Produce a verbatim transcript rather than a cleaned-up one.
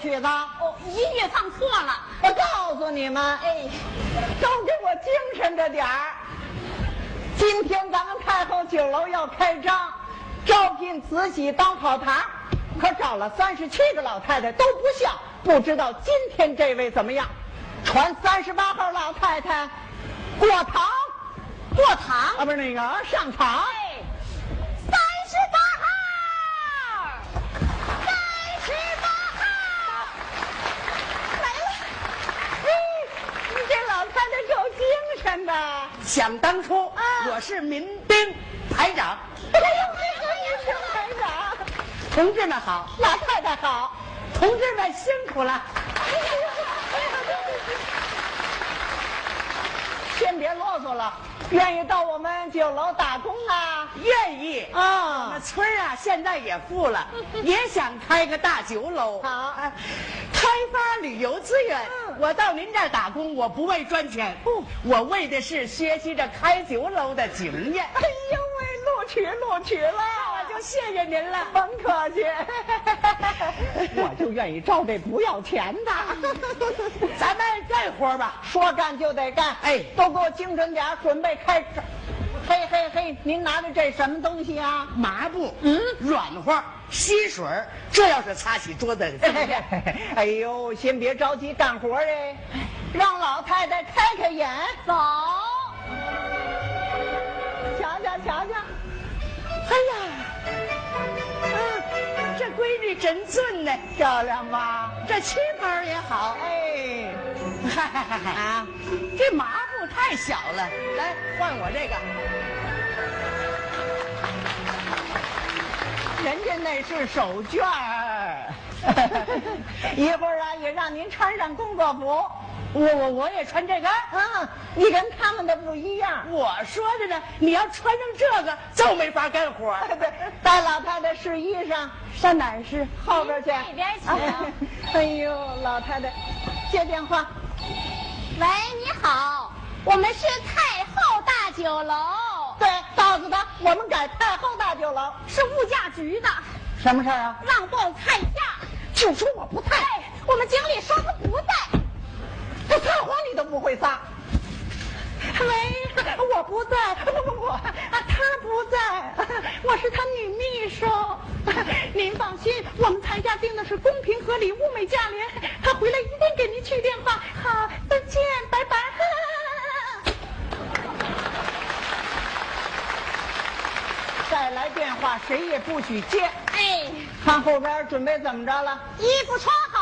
曲子？ 哦，音乐放错了。 我告诉你们， 哎， 都给我精神着点儿。今天咱们太后酒楼要开张，招聘慈禧当跑堂，可找了三十七个老太太都不像，不知道今天这位怎么样？传三十八号老太太过堂， 过堂啊，不是那个上场。 哎，三十八号，三十八号来了。 哎，你这老太太够精神的。 想当初， 啊我是民兵排长。 哎呦，这个也是排长。 同志们好， 老太太好。 同志们辛苦了。 哎呀，哎呀，先别啰嗦了，愿意到我们酒楼打工啊？ 愿意啊我们村儿啊，现在也富了，也想开个大酒楼。 好哎开发旅游资源。 嗯我到您这儿打工，我不为赚钱， 不我为的是学习着开酒楼的经验。 哎呦喂，录取录取了， 我就谢谢您了。 甭客气，我就愿意招这不要钱的。 咱们干活吧。 说干就得干， 哎都给我精神点儿，准备开张。嘿嘿嘿，您拿着这什么东西啊？ 麻布， 嗯软和，吸水儿，这要是擦起桌子， 哎呦，先别着急干活哎，让老太太开开眼， 走， 瞧瞧瞧瞧。 哎呀，啊，这闺女真俊呢， 漂亮吧？ 这旗袍也好。 哎， 嗨嗨嗨嗨啊， 这麻布太小了，来换我这个。 人家那是手绢儿。一会儿啊，也让您穿上工作服。 我我我也穿这个。 嗯，你跟他们的不一样。 我说着呢，你要穿上这个就没法干活。 对，带老太太试衣裳，上哪儿试？后边去。 那边请。 哎呦，老太太，接电话。 喂，你好，我们是太后大酒楼， 对，告诉他我们改太后大酒楼。 是物价局的， 什么事儿啊？ 让报菜价。 就说我不在， 哎，我们经理说他不在。 这撒谎你都不会撒。喂，我不在，不不不，啊，他不在，我是他女秘书。您放心，我们菜价定的是公平合理、物美价廉，他回来一定给您去电话。好，再见，拜拜。再来电话，谁也不许接。 哎， 看后边准备怎么着了？ 衣服穿好